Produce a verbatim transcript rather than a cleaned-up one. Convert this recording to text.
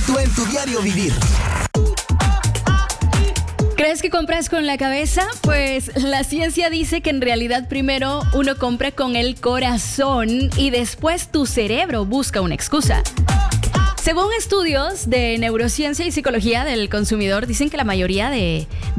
impacto en tu diario vivir. ¿Crees que compras con la cabeza? Pues la ciencia dice que en realidad primero uno compra con el corazón y después tu cerebro busca una excusa. Según estudios de neurociencia y psicología del consumidor, dicen que la mayoría de